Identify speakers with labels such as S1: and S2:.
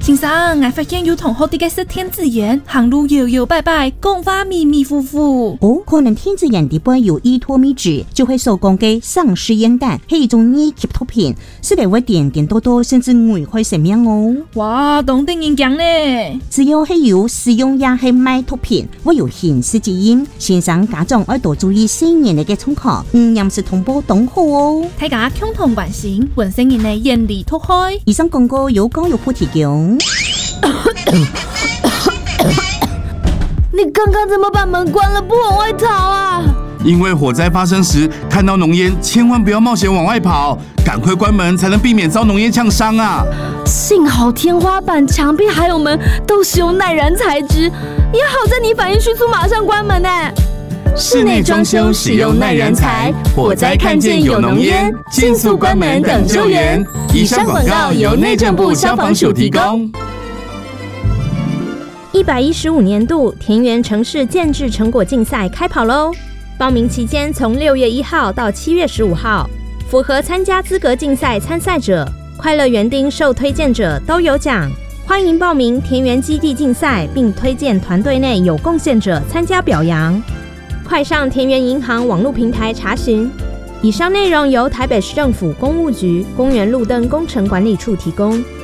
S1: 先生，我发现有同学啲嘅是天子岩，行路摇摇摆摆，讲话迷迷糊糊。
S2: 哦，可能天子岩底部有依托米质，就会所讲嘅丧尸烟弹，係一種二級毒品，是嚟會點點多多甚至危害生命哦。
S1: 哇，當地人講呢，
S2: 只要係有使用也係賣毒品，會有刑事責任。先生家長要多注意細年嚟嘅衝擊，嚴時通報當好哦。
S1: 大家共同關心，本身人嘅嚴厲脫開。
S2: 以上廣告有講有鋪提供。
S3: 你剛剛怎麼把門關了，不往外逃啊？
S4: 因為火災發生時看到濃煙，千萬不要冒險往外跑，趕快關門才能避免遭濃煙嗆傷啊！
S3: 幸好天花板、牆壁還有門都使用耐燃材質，也好在你反應迅速，馬上關門呢。
S4: 室內裝修使用耐燃材，火災看見有濃煙，盡速關門等救援。以上廣告由內政部消防署提供。
S5: 115年度田園城市建制成果競賽開跑嘍！報名期間從6月1號到7月15號，符合參加資格競賽參賽者、快樂園丁受推薦者都有獎。歡迎報名田園基地競賽，並推薦團隊內有貢獻者參加表揚。快上田園銀行網絡平台查詢。以上內容由台北市政府公務局公園路燈工程管理處提供。